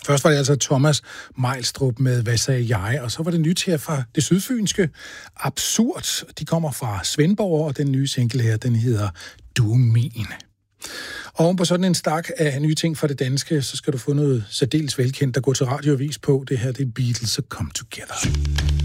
Først var det altså Thomas Mejlstrup med Hvad sagde jeg? Og så var det nyt her fra det sydfynske Absurd. De kommer fra Svendborg, og den nye single her, den hedder Du er min. Og oven på sådan en stak af nye ting fra det danske, så skal du få noget særdeles velkendt, der går til radioavis på. Det her, det er Beatles og Come Together.